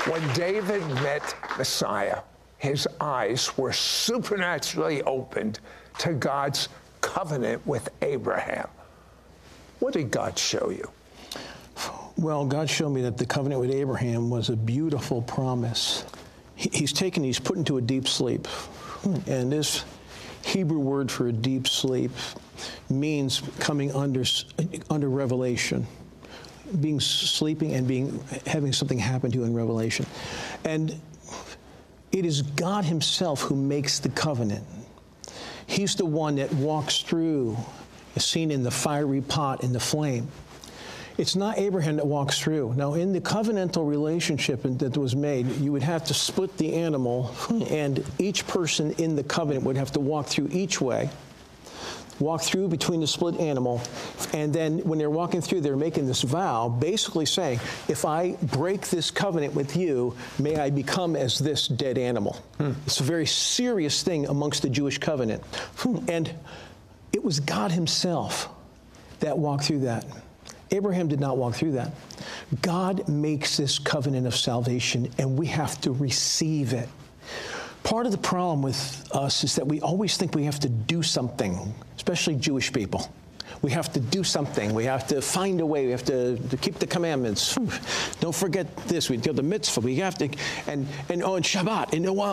When David met Messiah, his eyes were supernaturally opened to God's covenant with Abraham. What did God show you? Well, God showed me that the covenant with Abraham was a beautiful promise. He's put into a deep sleep. And this Hebrew word for a deep sleep means coming under revelation, being sleeping and having something happen to you in revelation. And it is God himself who makes the covenant. He's the one that walks through, as seen in the fiery pot in the flame. It's not Abraham that walks through. Now, in the covenantal relationship that was made, you would have to split the animal, and each person in the covenant would have to walk through each way, walk through between the split animal, and then when they're walking through, they're making this vow, basically saying, if I break this covenant with you, may I become as this dead animal. It's a very serious thing amongst the Jewish covenant. And it was God himself that walked through that. Abraham did not walk through that. God makes this covenant of salvation, and we have to receive it. Part of the problem with us is that we always think we have to do something, especially Jewish people. We have to do something. We have to find a way. We have to keep the commandments. Don't forget this. We do the mitzvah. We have to, and Shabbat,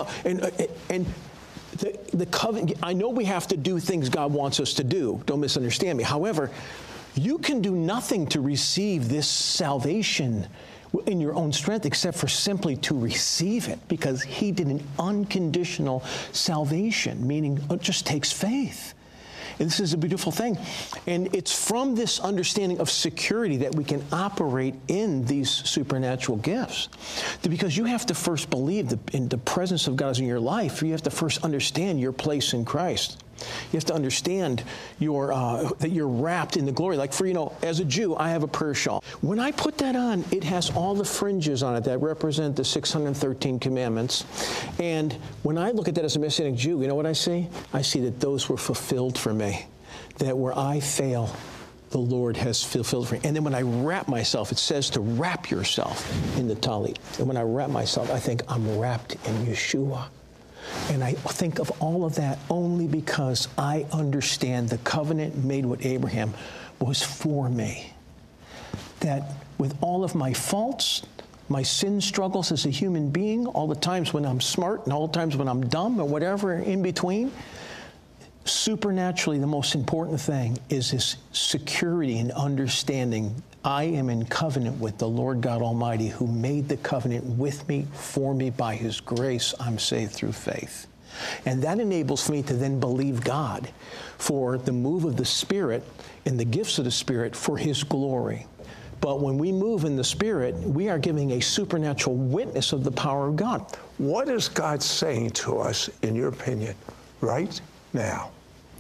and the covenant. I know we have to do things God wants us to do. Don't misunderstand me. However, you can do nothing to receive this salvation in your own strength except for simply to receive it, because he did an unconditional salvation, meaning it just takes faith. And this is a beautiful thing. And it's from this understanding of security that we can operate in these supernatural gifts. Because you have to first believe in the presence of God in your life. You have to first understand your place in Christ. You have to understand that you're wrapped in the glory. Like as a Jew, I have a prayer shawl. When I put that on, it has all the fringes on it that represent the 613 commandments. And when I look at that as a Messianic Jew, you know what I see? I see that those were fulfilled for me. That where I fail, the Lord has fulfilled for me. And then when I wrap myself, it says to wrap yourself in the talit. And when I wrap myself, I think I'm wrapped in Yeshua. And I think of all of that only because I understand the covenant made with Abraham was for me. That with all of my faults, my sin struggles as a human being, all the times when I'm smart and all the times when I'm dumb or whatever in between, supernaturally the most important thing is this security and understanding I am in covenant with the Lord God Almighty, who made the covenant with me, for me. By his grace, I'm saved through faith. And that enables me to then believe God for the move of the Spirit and the gifts of the Spirit for his glory. But when we move in the Spirit, we are giving a supernatural witness of the power of God. What is God saying to us, in your opinion, right now?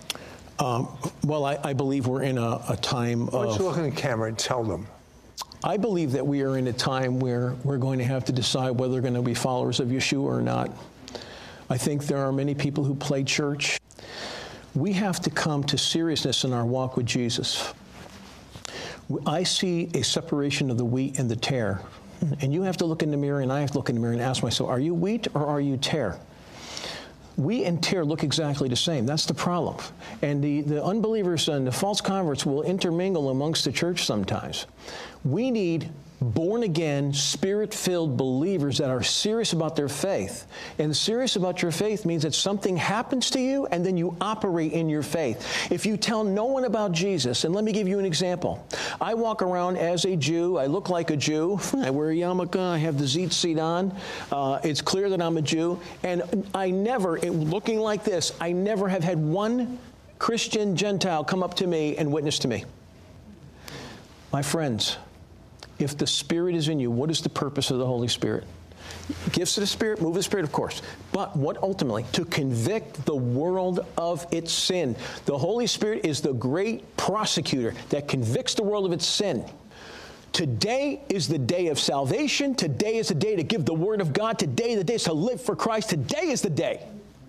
Well, I believe we're in a time of... Why don't you look in the camera and tell them? I believe that we are in a time where we're going to have to decide whether we're going to be followers of Yeshua or not. I think there are many people who play church. We have to come to seriousness in our walk with Jesus. I see a separation of the wheat and the tare. And you have to look in the mirror, and I have to look in the mirror and ask myself, are you wheat or are you tare? Wheat and tare look exactly the same. That's the problem. And the unbelievers and the false converts will intermingle amongst the church sometimes. We need born-again, Spirit-filled believers that are serious about their faith. And serious about your faith means that something happens to you and then you operate in your faith. If you tell no one about Jesus, and let me give you an example. I walk around as a Jew. I look like a Jew. I wear a yarmulke. I have the tzitzit on. It's clear that I'm a Jew. And I never, looking like this, I never have had one Christian Gentile come up to me and witness to me. My friends, if the Spirit is in you, what is the purpose of the Holy Spirit? Gifts of the Spirit, move of the Spirit, of course. But what ultimately? To convict the world of its sin. The Holy Spirit is the great prosecutor that convicts the world of its sin. Today is the day of salvation. Today is the day to give the Word of God. Today the day is to live for Christ. Today is the day.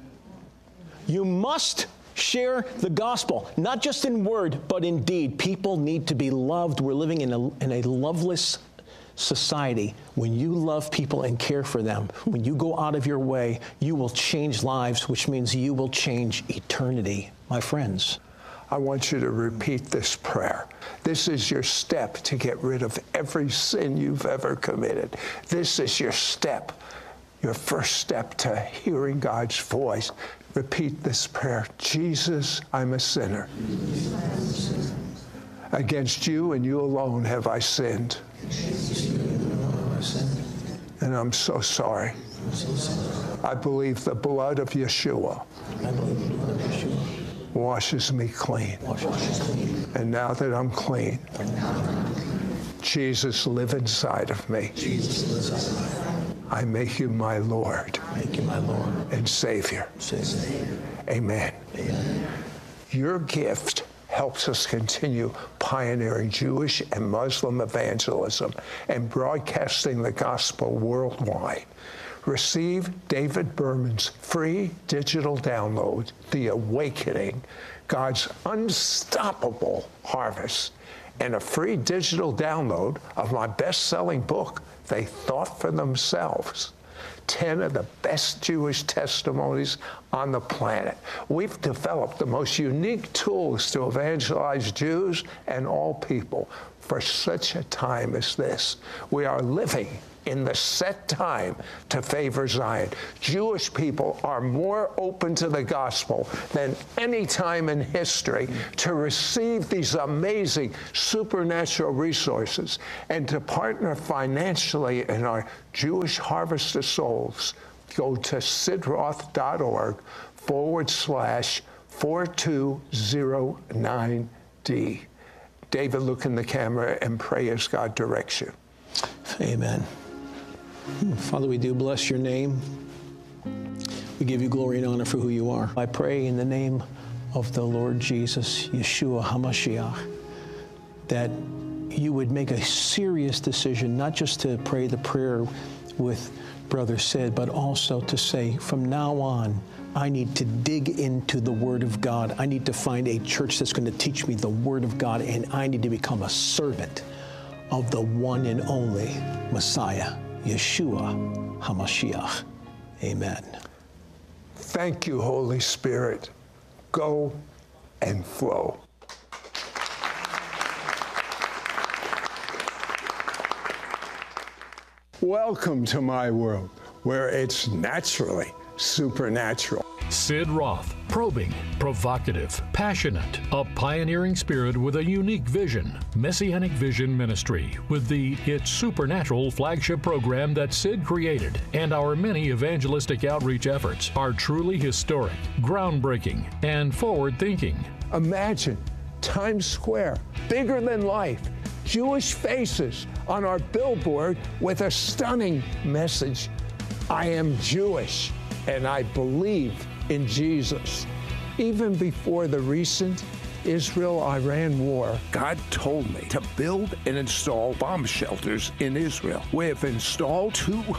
You must share the gospel, not just in word, but in deed. People need to be loved. We're living in a loveless society, when you love people and care for them, when you go out of your way, you will change lives, which means you will change eternity, my friends. I want you to repeat this prayer. This is your step to get rid of every sin you've ever committed. This is your step, your first step to hearing God's voice. Repeat this prayer. Jesus, I'm a sinner. Against you and you alone have I sinned. And I'm so sorry. I believe the blood of Yeshua washes me clean. And now that I'm clean, Jesus, live inside of me. I make you my Lord and Savior. Amen. Your gift helps us continue pioneering Jewish and Muslim evangelism and broadcasting the gospel worldwide. Receive David Berman's free digital download, The Awakening, God's Unstoppable Harvest, and a free digital download of my best-selling book, They Thought for Themselves, 10 of the best Jewish testimonies on the planet. We've developed the most unique tools to evangelize Jews and all people for such a time as this. We are living in the set time to favor Zion. Jewish people are more open to the gospel than any time in history to receive these amazing supernatural resources and to partner financially in our Jewish Harvest of Souls. Go to sidroth.org/4209D. David, look in the camera and pray as God directs you. Amen. Father, we do bless your name. We give you glory and honor for who you are. I pray in the name of the Lord Jesus, Yeshua HaMashiach, that you would make a serious decision, not just to pray the prayer with Brother Sid, but also to say, from now on, I need to dig into the Word of God. I need to find a church that's going to teach me the Word of God, and I need to become a servant of the one and only Messiah, Yeshua HaMashiach. Amen. Thank you, Holy Spirit. Go and flow. Welcome to my world, where it's naturally supernatural. Sid Roth, probing, provocative, passionate, a pioneering spirit with a unique vision. Messianic Vision Ministry, with the It's Supernatural flagship program that Sid created, and our many evangelistic outreach efforts are truly historic, groundbreaking, and forward-thinking. Imagine Times Square, bigger than life, Jewish faces on our billboard with a stunning message. I am Jewish, and I believe in Jesus. Even before the recent Israel-Iran war, God told me to build and install bomb shelters in Israel. We have installed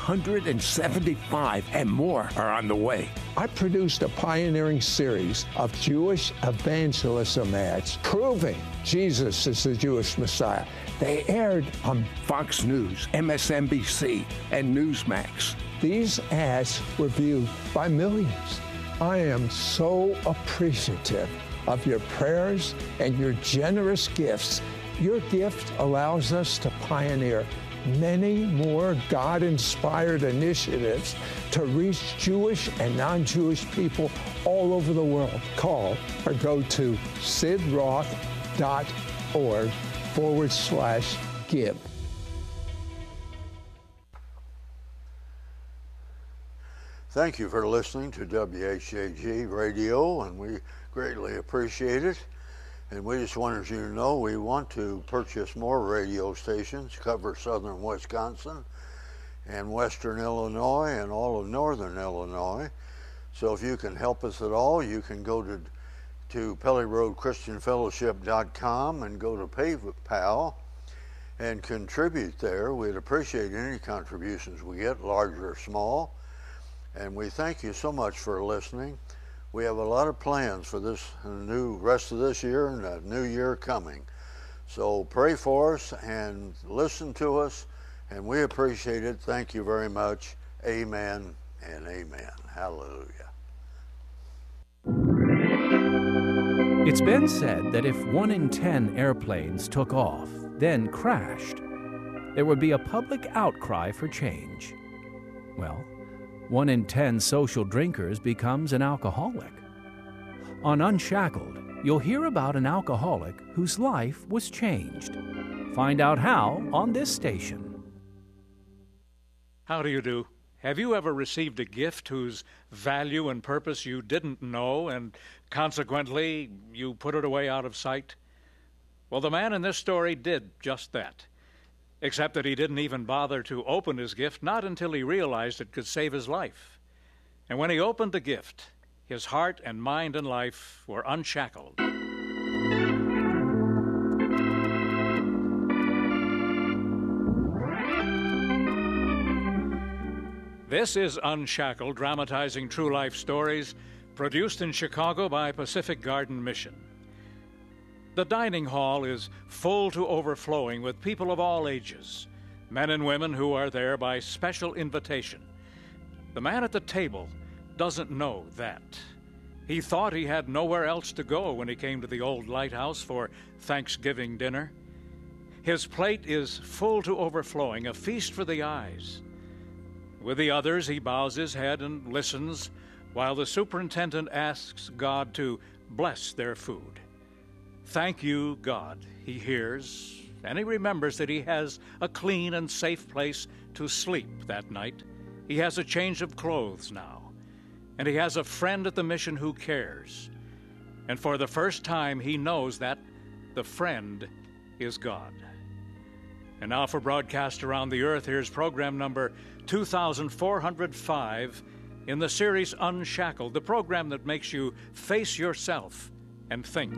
275 and more are on the way. I produced a pioneering series of Jewish evangelism ads proving Jesus is the Jewish Messiah. They aired on Fox News, MSNBC, and Newsmax. These ads were viewed by millions. I am so appreciative of your prayers and your generous gifts. Your gift allows us to pioneer many more God-inspired initiatives to reach Jewish and non-Jewish people all over the world. Call or go to sidroth.org/give. Thank you for listening to WHAG Radio, and we greatly appreciate it. And we just wanted you to know we want to purchase more radio stations, cover southern Wisconsin and western Illinois and all of northern Illinois. So if you can help us at all, you can go to PellyRoadChristianFellowship.com and go to PayPal and contribute there. We'd appreciate any contributions we get, large or small. And we thank you so much for listening. We have a lot of plans for this new rest of this year and a new year coming. So pray for us and listen to us And we appreciate it. Thank you very much. Amen and amen. Hallelujah. It's been said that if 1 in 10 airplanes took off, then crashed, there would be a public outcry for change. Well, 1 in 10 social drinkers becomes an alcoholic. On Unshackled, you'll hear about an alcoholic whose life was changed. Find out how on this station. How do you do? Have you ever received a gift whose value and purpose you didn't know, and consequently you put it away out of sight? Well, the man in this story did just that, except that he didn't even bother to open his gift, not until he realized it could save his life. And when he opened the gift, his heart and mind and life were unshackled. This is Unshackled, dramatizing true life stories, produced in Chicago by Pacific Garden Mission. The dining hall is full to overflowing with people of all ages, men and women who are there by special invitation. The man at the table doesn't know that. He thought he had nowhere else to go when he came to the old lighthouse for Thanksgiving dinner. His plate is full to overflowing, a feast for the eyes. With the others, he bows his head and listens while the superintendent asks God to bless their food. Thank you, God, he hears, and he remembers that he has a clean and safe place to sleep that night. He has a change of clothes now, and he has a friend at the mission who cares. And for the first time, he knows that the friend is God. And now for broadcast around the earth, here's program number 2405 in the series Unshackled, the program that makes you face yourself and think.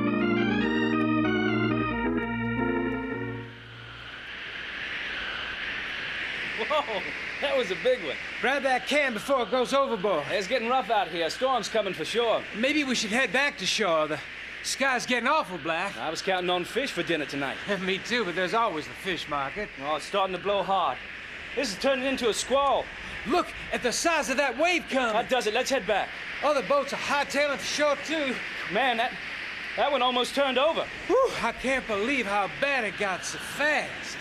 Whoa, that was a big one. Grab that can before it goes overboard. It's getting rough out here. Storm's coming for sure. Maybe we should head back to shore. The sky's getting awful black. I was counting on fish for dinner tonight. Me too, but there's always the fish market. Oh, it's starting to blow hard. This is turning into a squall. Look at the size of that wave coming. That does it. Let's head back. Other boats are hightailing for shore, too. Man, that one almost turned over. Whew, I can't believe how bad it got so fast.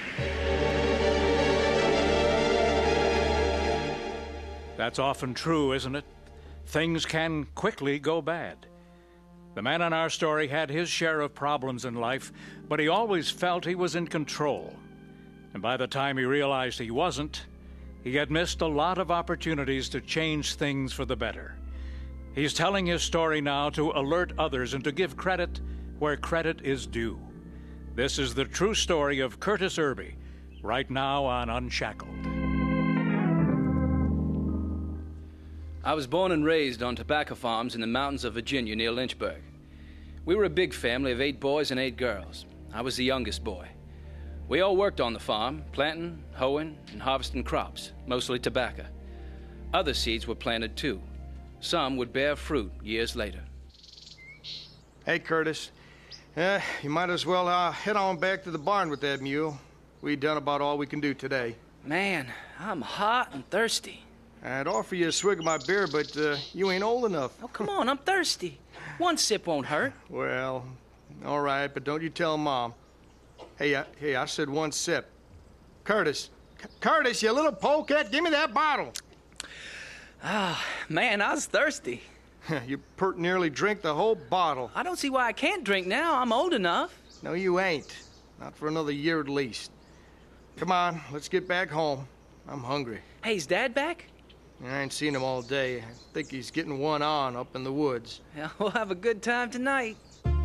That's often true, isn't it? Things can quickly go bad. The man in our story had his share of problems in life, but he always felt he was in control. And by the time he realized he wasn't, he had missed a lot of opportunities to change things for the better. He's telling his story now to alert others and to give credit where credit is due. This is the true story of Curtis Irby, right now on Unshackled. I was born and raised on tobacco farms in the mountains of Virginia near Lynchburg. We were a big family of 8 boys and 8 girls. I was the youngest boy. We all worked on the farm, planting, hoeing, and harvesting crops, mostly tobacco. Other seeds were planted too. Some would bear fruit years later. Hey, Curtis. You might as well head on back to the barn with that mule. We've done about all we can do today. Man, I'm hot and thirsty. I'd offer you a swig of my beer, but you ain't old enough. Oh, come on, I'm thirsty. One sip won't hurt. Well, all right, but don't you tell Mom. Hey, I said one sip. Curtis, you little polecat, give me that bottle. Ah, man, I was thirsty. You pert nearly drink the whole bottle. I don't see why I can't drink now. I'm old enough. No, you ain't. Not for another year at least. Come on, let's get back home. I'm hungry. Hey, is Dad back? I ain't seen him all day. I think he's getting one on up in the woods. Yeah, we'll have a good time tonight.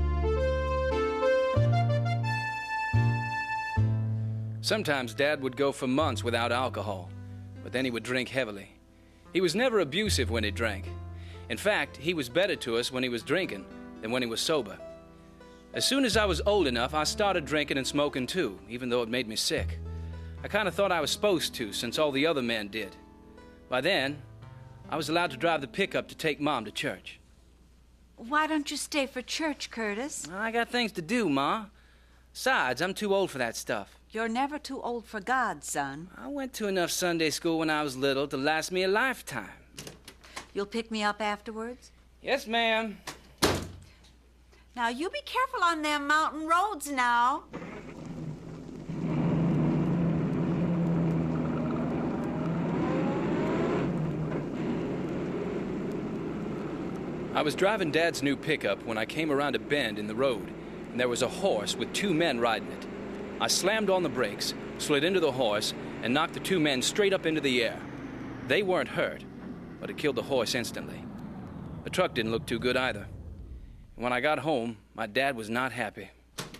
Sometimes Dad would go for months without alcohol, but then he would drink heavily. He was never abusive when he drank. In fact, he was better to us when he was drinking than when he was sober. As soon as I was old enough, I started drinking and smoking too, even though it made me sick. I kind of thought I was supposed to, since all the other men did. By then, I was allowed to drive the pickup to take Mom to church. Why don't you stay for church, Curtis? I got things to do, Ma. Besides, I'm too old for that stuff. You're never too old for God, son. I went to enough Sunday school when I was little to last me a lifetime. You'll pick me up afterwards? Yes, ma'am. Now, you be careful on them mountain roads now. I was driving Dad's new pickup when I came around a bend in the road, and there was a horse with 2 men riding it. I slammed on the brakes, slid into the horse, and knocked the 2 men straight up into the air. They weren't hurt, but it killed the horse instantly. The truck didn't look too good either. And when I got home, my dad was not happy.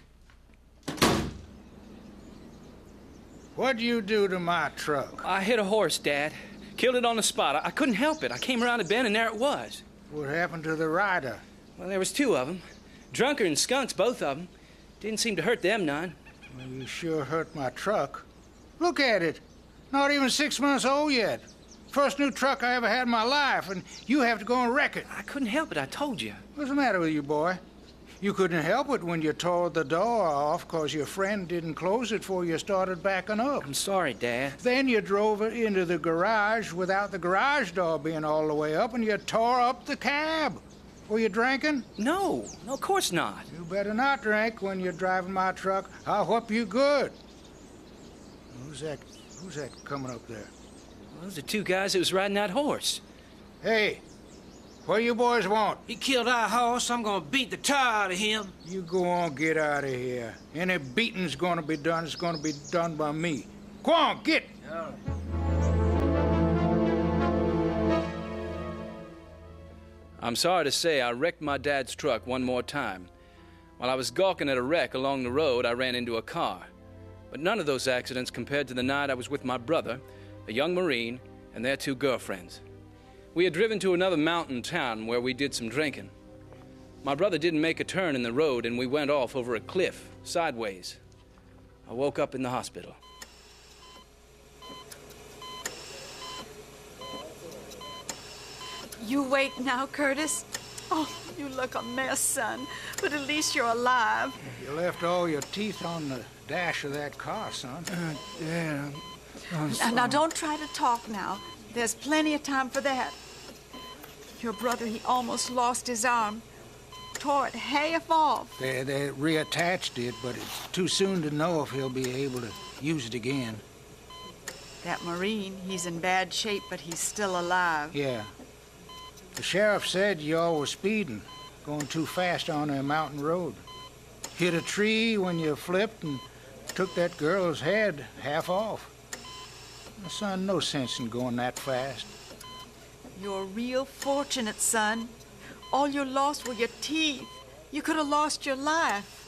What'd you do to my truck? I hit a horse, Dad. Killed it on the spot. I couldn't help it. I came around a bend, and there it was. What happened to the rider? Well, there was 2 of them. Drunker and skunks, both of them. Didn't seem to hurt them none. Well, you sure hurt my truck. Look at it. Not even 6 months old yet. First new truck I ever had in my life, and you have to go and wreck it. I couldn't help it, I told you. What's the matter with you, boy? You couldn't help it when you tore the door off because your friend didn't close it before you started backing up. I'm sorry, Dad. Then you drove it into the garage without the garage door being all the way up, and you tore up the cab. Were you drinking? No, of course not. You better not drink when you're driving my truck. I'll whoop you good. Who's that coming up there? Well, those are 2 guys that was riding that horse. Hey, what you boys want? He killed our horse. I'm gonna beat the tar out of him. You go on, get out of here. Any beating's gonna be done, it's gonna be done by me. Go on, get! I'm sorry to say I wrecked my dad's truck one more time. While I was gawking at a wreck along the road, I ran into a car. But none of those accidents compared to the night I was with my brother, a young Marine, and their 2 girlfriends. We had driven to another mountain town where we did some drinking. My brother didn't make a turn in the road, and we went off over a cliff, sideways. I woke up in the hospital. You wait now, Curtis. Oh, you look a mess, son. But at least you're alive. You left all your teeth on the dash of that car, son. Yeah. Now, don't try to talk now. There's plenty of time for that. Your brother, he almost lost his arm. Tore it half off. They reattached it, but it's too soon to know if he'll be able to use it again. That Marine, he's in bad shape, but he's still alive. Yeah. The sheriff said y'all were speeding, going too fast on a mountain road. Hit a tree when you flipped and took that girl's head half off. Son, no sense in going that fast. You're real fortunate, son. All you lost were your teeth. You could have lost your life.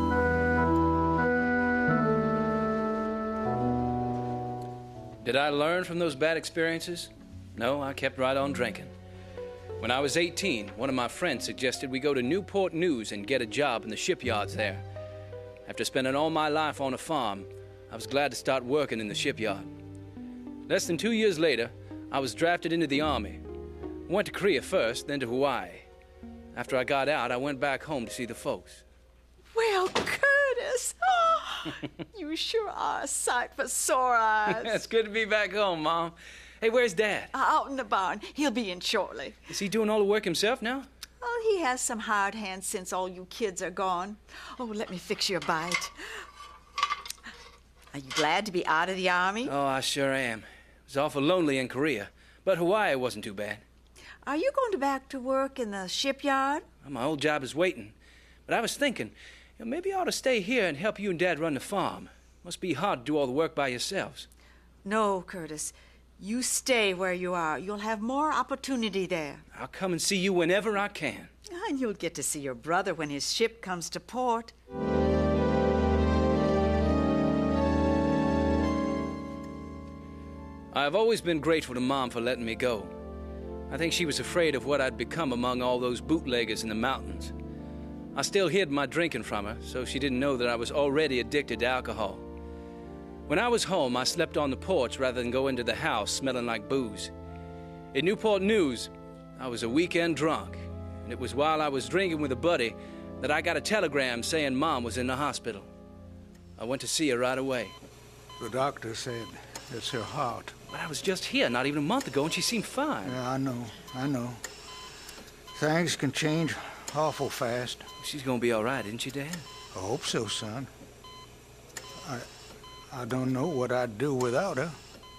Did I learn from those bad experiences? No, I kept right on drinking. When I was 18, one of my friends suggested we go to Newport News and get a job in the shipyards there. After spending all my life on a farm, I was glad to start working in the shipyard. Less than 2 years later, I was drafted into the Army. I went to Korea first, then to Hawaii. After I got out, I went back home to see the folks. Well, Curtis, oh, you sure are a sight for sore eyes. It's good to be back home, Mom. Hey, where's Dad? Out in the barn. He'll be in shortly. Is he doing all the work himself now? Oh, he has some hard hands since all you kids are gone. Oh, let me fix you a bite. Are you glad to be out of the Army? Oh, I sure am. It was awful lonely in Korea, but Hawaii wasn't too bad. Are you going back to work in the shipyard? Well, my old job is waiting. But I was thinking, maybe I ought to stay here and help you and Dad run the farm. Must be hard to do all the work by yourselves. No, Curtis. You stay where you are. You'll have more opportunity there. I'll come and see you whenever I can. And you'll get to see your brother when his ship comes to port. I've always been grateful to Mom for letting me go. I think she was afraid of what I'd become among all those bootleggers in the mountains. I still hid my drinking from her, so she didn't know that I was already addicted to alcohol. When I was home, I slept on the porch rather than go into the house smelling like booze. In Newport News, I was a weekend drunk, and it was while I was drinking with a buddy that I got a telegram saying Mom was in the hospital. I went to see her right away. The doctor said it's her heart. But I was just here not even a month ago, and she seemed fine. Yeah, I know. Things can change awful fast. She's gonna be all right, isn't she, Dad? I hope so, son. I don't know what I'd do without her.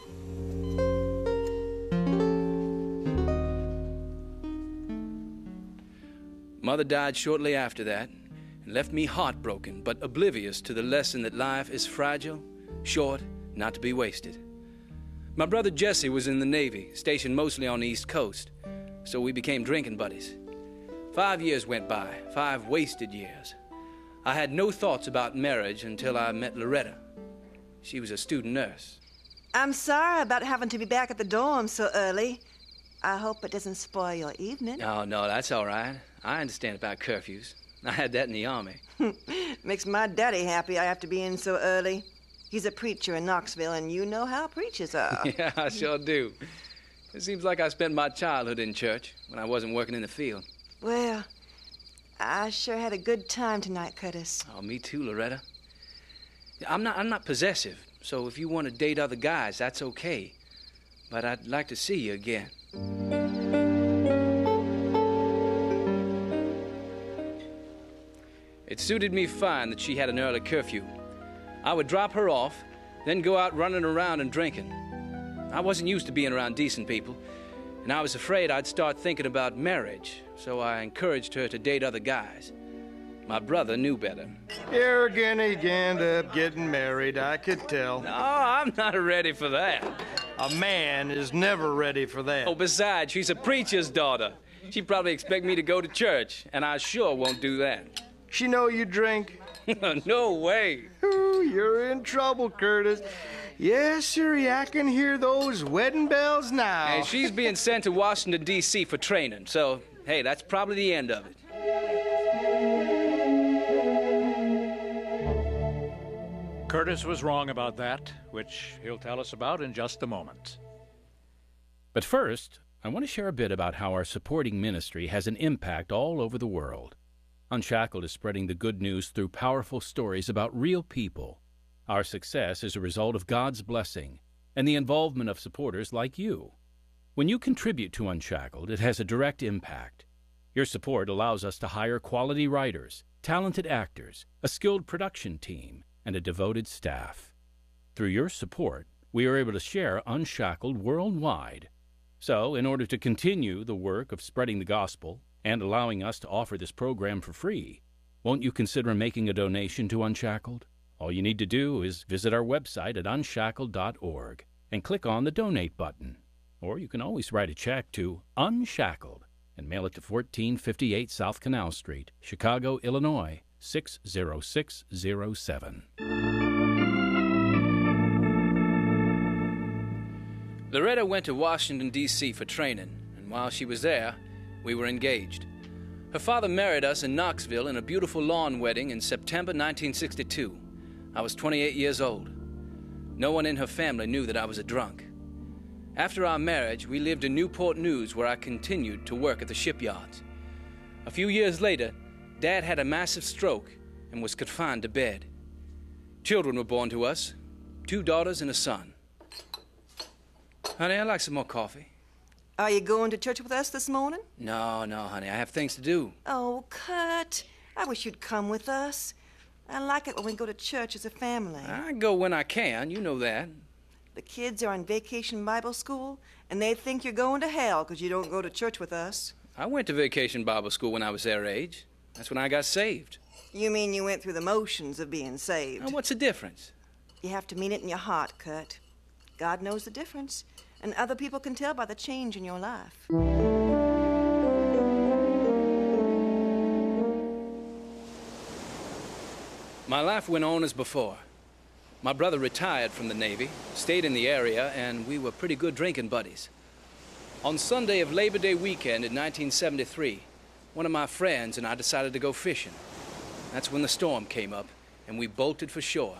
Mother died shortly after that and left me heartbroken, but oblivious to the lesson that life is fragile, short, not to be wasted. My brother Jesse was in the Navy, stationed mostly on the East Coast, so we became drinking buddies. 5 years went by, 5 wasted years. I had no thoughts about marriage until I met Loretta. She was a student nurse. I'm sorry about having to be back at the dorm so early. I hope it doesn't spoil your evening. Oh, no, that's all right. I understand about curfews. I had that in the Army. Makes my daddy happy I have to be in so early. He's a preacher in Knoxville, and you know how preachers are. Yeah, I sure do. It seems like I spent my childhood in church when I wasn't working in the field. Well, I sure had a good time tonight, Curtis. Oh, me too, Loretta. I'm not possessive, so if you want to date other guys, that's okay. But I'd like to see you again. It suited me fine that she had an early curfew. I would drop her off, then go out running around and drinking. I wasn't used to being around decent people, and I was afraid I'd start thinking about marriage, so I encouraged her to date other guys. My brother knew better. You're gonna end up getting married, I could tell. No, I'm not ready for that. A man is never ready for that. Oh, besides, she's a preacher's daughter. She'd probably expect me to go to church, and I sure won't do that. She know you drink? No way. Ooh, you're in trouble, Curtis. Yes, sir, I can hear those wedding bells now. Hey, she's being sent to Washington, D.C. for training, so, hey, that's probably the end of it. Curtis was wrong about that, which he'll tell us about in just a moment. But first, I want to share a bit about how our supporting ministry has an impact all over the world. Unshackled is spreading the good news through powerful stories about real people. Our success is a result of God's blessing and the involvement of supporters like you. When you contribute to Unshackled, it has a direct impact. Your support allows us to hire quality writers, talented actors, a skilled production team, and a devoted staff. Through your support, we are able to share Unshackled worldwide. So, in order to continue the work of spreading the gospel and allowing us to offer this program for free, won't you consider making a donation to Unshackled? All you need to do is visit our website at unshackled.org and click on the Donate button. Or you can always write a check to Unshackled and mail it to 1458 South Canal Street, Chicago, Illinois, 60607. Loretta went to Washington, D.C. for training, and while she was there, we were engaged. Her father married us in Knoxville in a beautiful lawn wedding in September 1962. I was 28 years old. No one in her family knew that I was a drunk. After our marriage, we lived in Newport News, where I continued to work at the shipyards. A few years later, Dad had a massive stroke and was confined to bed. Children were born to us, 2 daughters and a son. Honey, I'd like some more coffee. Are you going to church with us this morning? No, honey, I have things to do. Oh, Kurt, I wish you'd come with us. I like it when we go to church as a family. I go when I can, you know that. The kids are in vacation Bible school, and they think you're going to hell because you don't go to church with us. I went to vacation Bible school when I was their age. That's when I got saved. You mean you went through the motions of being saved? Now, what's the difference? You have to mean it in your heart, Kurt. God knows the difference, and other people can tell by the change in your life. My life went on as before. My brother retired from the Navy, stayed in the area, and we were pretty good drinking buddies. On Sunday of Labor Day weekend in 1973, one of my friends and I decided to go fishing. That's when the storm came up, and we bolted for shore.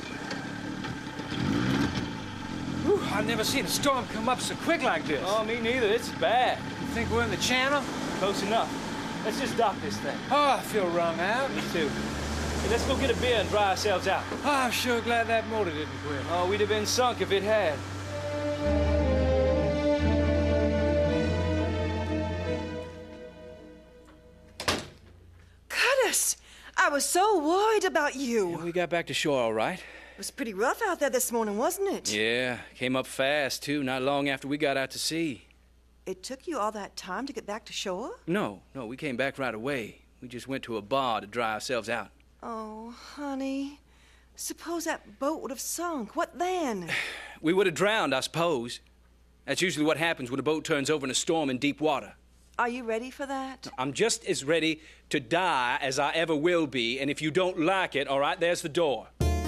Whew, I've never seen a storm come up so quick like this. Oh, me neither. It's bad. You think we're in the channel? Close enough. Let's just dock this thing. Oh, I feel wrung out. Me too. Hey, let's go get a beer and dry ourselves out. Oh, I'm sure glad that motor didn't quit. Oh, we'd have been sunk if it had. Curtis, I was so worried about you. Yeah, we got back to shore all right. It was pretty rough out there this morning, wasn't it? Yeah, came up fast, too, not long after we got out to sea. It took you all that time to get back to shore? No, we came back right away. We just went to a bar to dry ourselves out. Oh, honey. Suppose that boat would have sunk. What then? We would have drowned, I suppose. That's usually what happens when a boat turns over in a storm in deep water. Are you ready for that? I'm just as ready to die as I ever will be, and if you don't like it, all right, there's the door.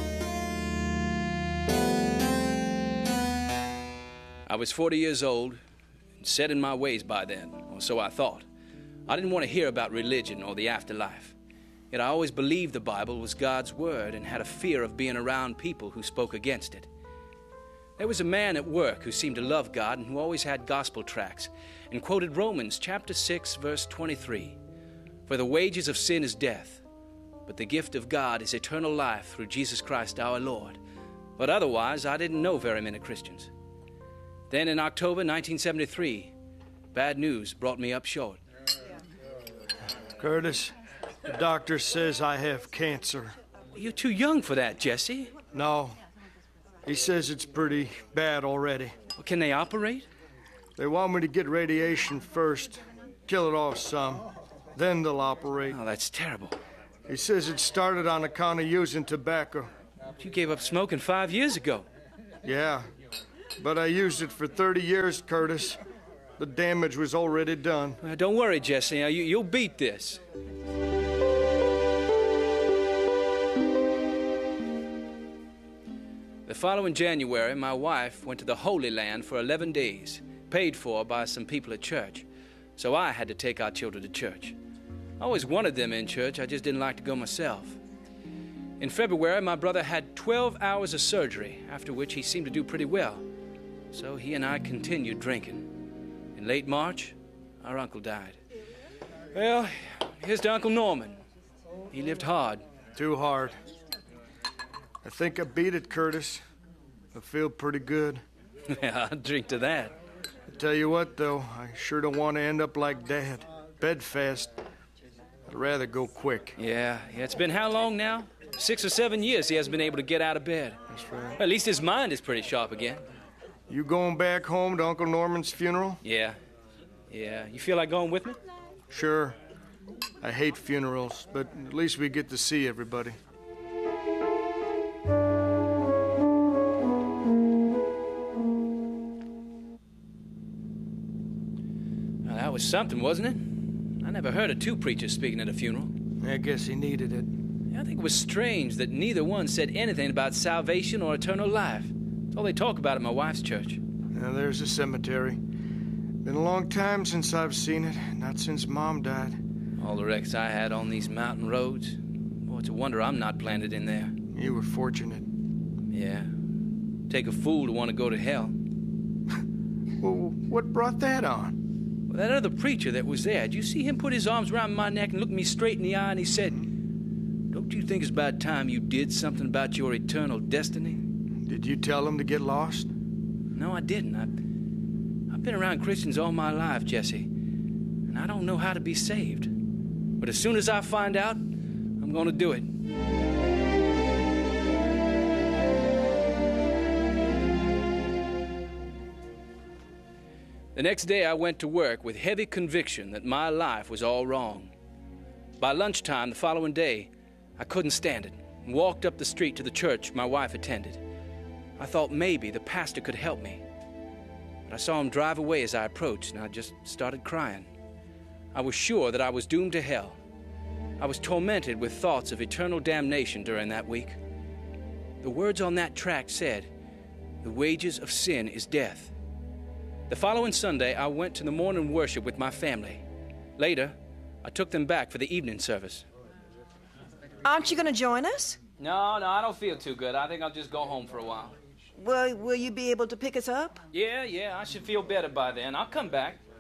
I was 40 years old, and set in my ways by then, or so I thought. I didn't want to hear about religion or the afterlife. Yet I always believed the Bible was God's word and had a fear of being around people who spoke against it. There was a man at work who seemed to love God and who always had gospel tracts and quoted Romans chapter 6, verse 23. For the wages of sin is death, but the gift of God is eternal life through Jesus Christ our Lord. But otherwise, I didn't know very many Christians. Then in October 1973, bad news brought me up short. Curtis, the doctor says I have cancer. You're too young for that, Jesse. No. He says it's pretty bad already. Well, can they operate? They want me to get radiation first, kill it off some, then they'll operate. Oh, that's terrible. He says it started on account of using tobacco. You gave up smoking 5 years ago. Yeah, but I used it for 30 years, Curtis. The damage was already done. Well, don't worry, Jesse. You'll beat this. The following January, my wife went to the Holy Land for 11 days, paid for by some people at church. So I had to take our children to church. I always wanted them in church, I just didn't like to go myself. In February, my brother had 12 hours of surgery, after which he seemed to do pretty well. So he and I continued drinking. In late March, our uncle died. Well, here's to Uncle Norman. He lived hard. Too hard. I think I beat it, Curtis. I feel pretty good. Yeah, I'll drink to that. I tell you what, though, I sure don't want to end up like Dad, bedfast. I'd rather go quick. Yeah, it's been how long now? 6 or 7 years he hasn't been able to get out of bed. That's right. At least his mind is pretty sharp again. You going back home to Uncle Norman's funeral? Yeah. You feel like going with me? Sure. I hate funerals, but at least we get to see everybody. Well, that was something, wasn't it? I never heard of two preachers speaking at a funeral. I guess he needed it. I think it was strange that neither one said anything about salvation or eternal life. That's all they talk about at my wife's church. Now, there's the cemetery. Been a long time since I've seen it, not since Mom died. All the wrecks I had on these mountain roads. Oh, it's a wonder I'm not planted in there. You were fortunate. Yeah. Take a fool to want to go to hell. Well, what brought that on? Well, that other preacher that was there, did you see him put his arms around my neck and look me straight in the eye and he said, "Don't you think it's about time you did something about your eternal destiny?" Did you tell him to get lost? No, I didn't. I've been around Christians all my life, Jesse, and I don't know how to be saved. But as soon as I find out, I'm going to do it. The next day, I went to work with heavy conviction that my life was all wrong. By lunchtime the following day, I couldn't stand it and walked up the street to the church my wife attended. I thought maybe the pastor could help me. But I saw him drive away as I approached, and I just started crying. I was sure that I was doomed to hell. I was tormented with thoughts of eternal damnation during that week. The words on that tract said, "The wages of sin is death." The following Sunday, I went to the morning worship with my family. Later, I took them back for the evening service. Aren't you going to join us? No, I don't feel too good. I think I'll just go home for a while. Will you be able to pick us up? Yeah, I should feel better by then. I'll come back.